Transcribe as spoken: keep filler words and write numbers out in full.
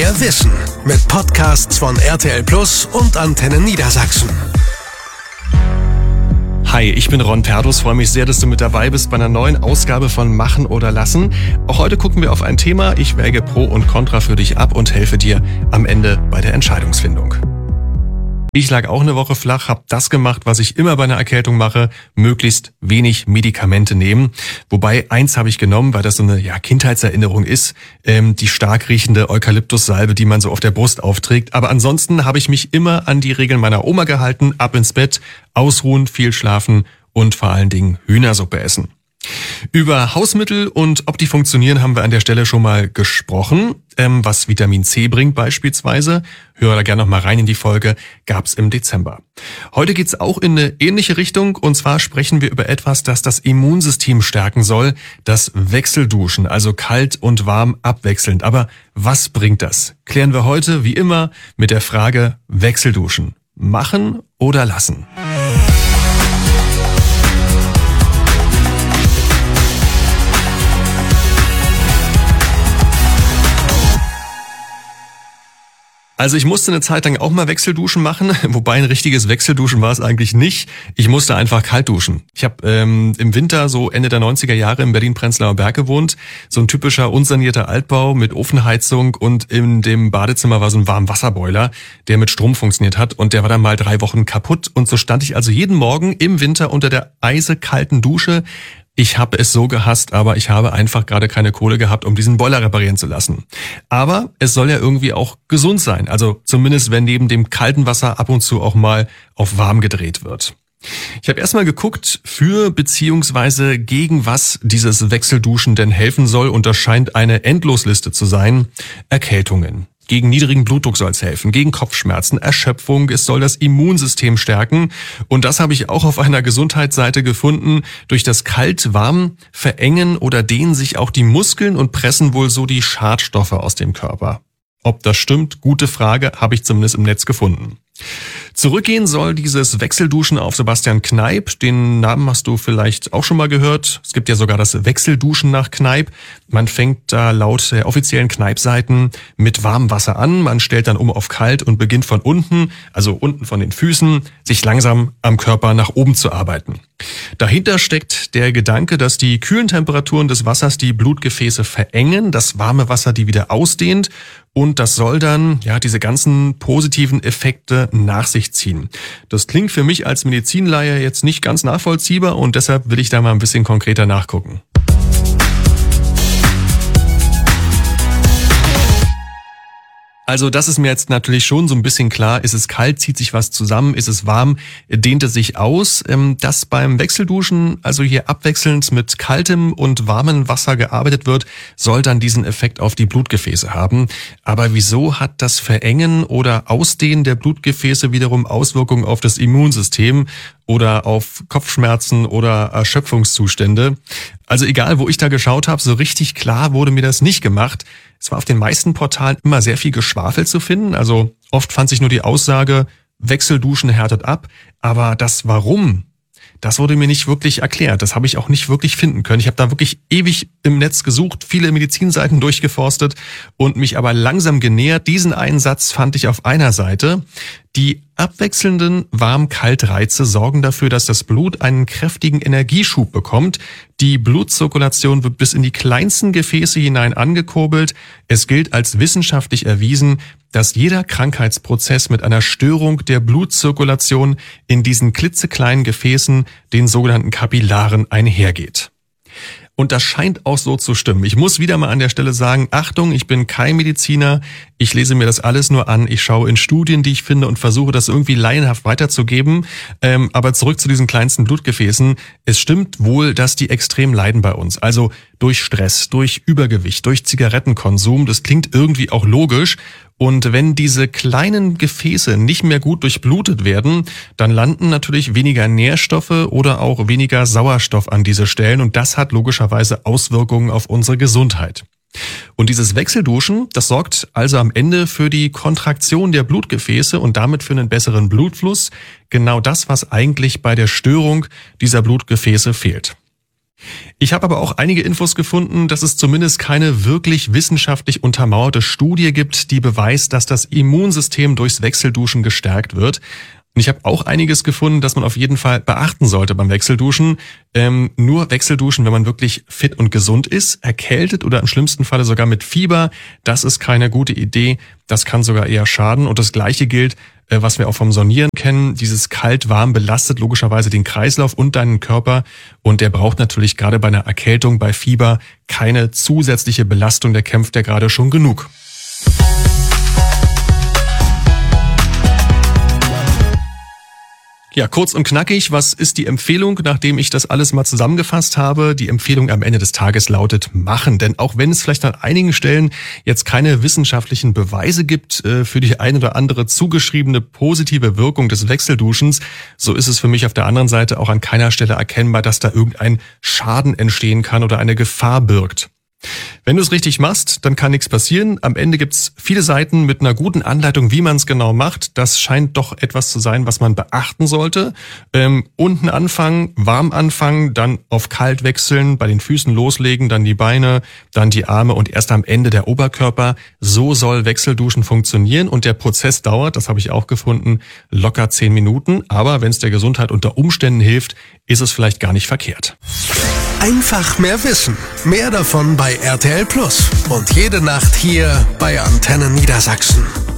Mehr Wissen mit Podcasts von R T L Plus und Antenne Niedersachsen. Hi, ich bin Ron Perdus, freue mich sehr, dass du mit dabei bist bei einer neuen Ausgabe von Machen oder Lassen. Auch heute gucken wir auf ein Thema. Ich wäge Pro und Contra für dich ab und helfe dir am Ende bei der Entscheidungsfindung. Ich lag auch eine Woche flach, habe das gemacht, was ich immer bei einer Erkältung mache, möglichst wenig Medikamente nehmen. Wobei, eins habe ich genommen, weil das so eine ja, Kindheitserinnerung ist, ähm, die stark riechende Eukalyptussalbe, die man so auf der Brust aufträgt. Aber ansonsten habe ich mich immer an die Regeln meiner Oma gehalten, ab ins Bett, ausruhen, viel schlafen und vor allen Dingen Hühnersuppe essen. Über Hausmittel und ob die funktionieren, haben wir an der Stelle schon mal gesprochen. Ähm, was Vitamin C bringt beispielsweise, höre da gerne noch mal rein in die Folge, gab's im Dezember. Heute geht's auch in eine ähnliche Richtung und zwar sprechen wir über etwas, das das Immunsystem stärken soll, das Wechselduschen, also kalt und warm abwechselnd. Aber was bringt das? Klären wir heute wie immer mit der Frage Wechselduschen. Machen oder lassen? Also ich musste eine Zeit lang auch mal Wechselduschen machen, wobei ein richtiges Wechselduschen war es eigentlich nicht. Ich musste einfach kalt duschen. Ich habe ähm, im Winter so Ende der neunziger Jahre in Berlin-Prenzlauer Berg gewohnt. So ein typischer unsanierter Altbau mit Ofenheizung und in dem Badezimmer war so ein Warmwasserboiler, der mit Strom funktioniert hat und der war dann mal drei Wochen kaputt. Und so stand ich also jeden Morgen im Winter unter der eisekalten Dusche. Ich habe es so gehasst, aber ich habe einfach gerade keine Kohle gehabt, um diesen Boiler reparieren zu lassen. Aber es soll ja irgendwie auch gesund sein. Also zumindest, wenn neben dem kalten Wasser ab und zu auch mal auf warm gedreht wird. Ich habe erstmal geguckt, für beziehungsweise gegen was dieses Wechselduschen denn helfen soll. Und das scheint eine Endlosliste zu sein. Erkältungen. Gegen niedrigen Blutdruck soll es helfen, gegen Kopfschmerzen, Erschöpfung, es soll das Immunsystem stärken. Und das habe ich auch auf einer Gesundheitsseite gefunden. Durch das Kalt-Warm verengen oder dehnen sich auch die Muskeln und pressen wohl so die Schadstoffe aus dem Körper. Ob das stimmt, gute Frage, habe ich zumindest im Netz gefunden. Zurückgehen soll dieses Wechselduschen auf Sebastian Kneipp. Den Namen hast du vielleicht auch schon mal gehört. Es gibt ja sogar das Wechselduschen nach Kneipp. Man fängt da laut der offiziellen Kneipp-Seiten mit warmem Wasser an. Man stellt dann um auf kalt und beginnt von unten, also unten von den Füßen, sich langsam am Körper nach oben zu arbeiten. Dahinter steckt der Gedanke, dass die kühlen Temperaturen des Wassers die Blutgefäße verengen, das warme Wasser die wieder ausdehnt. Und das soll dann, ja, diese ganzen positiven Effekte nach sich ziehen. Das klingt für mich als Medizinlaie jetzt nicht ganz nachvollziehbar und deshalb will ich da mal ein bisschen konkreter nachgucken. Also das ist mir jetzt natürlich schon so ein bisschen klar. Ist es kalt, zieht sich was zusammen, ist es warm, dehnt es sich aus. Dass beim Wechselduschen also hier abwechselnd mit kaltem und warmem Wasser gearbeitet wird, soll dann diesen Effekt auf die Blutgefäße haben. Aber wieso hat das Verengen oder Ausdehnen der Blutgefäße wiederum Auswirkungen auf das Immunsystem oder auf Kopfschmerzen oder Erschöpfungszustände? Also egal, wo ich da geschaut habe, so richtig klar wurde mir das nicht gemacht. Es war auf den meisten Portalen immer sehr viel Geschwafel zu finden. Also oft fand sich nur die Aussage, Wechselduschen härtet ab. Aber das Warum, das wurde mir nicht wirklich erklärt. Das habe ich auch nicht wirklich finden können. Ich habe da wirklich ewig im Netz gesucht, viele Medizinseiten durchgeforstet und mich aber langsam genähert. Diesen einen Satz fand ich auf einer Seite. Die abwechselnden Warm-Kalt-Reize sorgen dafür, dass das Blut einen kräftigen Energieschub bekommt. Die Blutzirkulation wird bis in die kleinsten Gefäße hinein angekurbelt. Es gilt als wissenschaftlich erwiesen, dass jeder Krankheitsprozess mit einer Störung der Blutzirkulation in diesen klitzekleinen Gefäßen, den sogenannten Kapillaren, einhergeht. Und das scheint auch so zu stimmen. Ich muss wieder mal an der Stelle sagen, Achtung, ich bin kein Mediziner, ich lese mir das alles nur an, ich schaue in Studien, die ich finde und versuche das irgendwie laienhaft weiterzugeben. Ähm, aber zurück zu diesen kleinsten Blutgefäßen. Es stimmt wohl, dass die extrem leiden bei uns. Also durch Stress, durch Übergewicht, durch Zigarettenkonsum, das klingt irgendwie auch logisch. Und wenn diese kleinen Gefäße nicht mehr gut durchblutet werden, dann landen natürlich weniger Nährstoffe oder auch weniger Sauerstoff an diese Stellen und das hat logischerweise Auswirkungen auf unsere Gesundheit. Und dieses Wechselduschen, das sorgt also am Ende für die Kontraktion der Blutgefäße und damit für einen besseren Blutfluss. Genau das, was eigentlich bei der Störung dieser Blutgefäße fehlt. Ich habe aber auch einige Infos gefunden, dass es zumindest keine wirklich wissenschaftlich untermauerte Studie gibt, die beweist, dass das Immunsystem durchs Wechselduschen gestärkt wird. Und ich habe auch einiges gefunden, das man auf jeden Fall beachten sollte beim Wechselduschen. Ähm, nur Wechselduschen, wenn man wirklich fit und gesund ist, erkältet oder im schlimmsten Falle sogar mit Fieber. Das ist keine gute Idee. Das kann sogar eher schaden. Und das Gleiche gilt, äh, was wir auch vom Sonieren kennen. Dieses Kalt-Warm belastet logischerweise den Kreislauf und deinen Körper. Und der braucht natürlich gerade bei einer Erkältung, bei Fieber keine zusätzliche Belastung. Der kämpft ja gerade schon genug. Ja, kurz und knackig, was ist die Empfehlung, nachdem ich das alles mal zusammengefasst habe? Die Empfehlung am Ende des Tages lautet machen. Denn auch wenn es vielleicht an einigen Stellen jetzt keine wissenschaftlichen Beweise gibt äh, für die eine oder andere zugeschriebene positive Wirkung des Wechselduschens, so ist es für mich auf der anderen Seite auch an keiner Stelle erkennbar, dass da irgendein Schaden entstehen kann oder eine Gefahr birgt. Wenn du es richtig machst, dann kann nichts passieren. Am Ende gibt's viele Seiten mit einer guten Anleitung, wie man es genau macht. Das scheint doch etwas zu sein, was man beachten sollte. Ähm, unten anfangen, warm anfangen, dann auf kalt wechseln, bei den Füßen loslegen, dann die Beine, dann die Arme und erst am Ende der Oberkörper. So soll Wechselduschen funktionieren und der Prozess dauert, das habe ich auch gefunden, locker zehn Minuten. Aber wenn es der Gesundheit unter Umständen hilft, ist es vielleicht gar nicht verkehrt. Einfach mehr wissen. Mehr davon bei R T L Plus. Und jede Nacht hier bei Antenne Niedersachsen.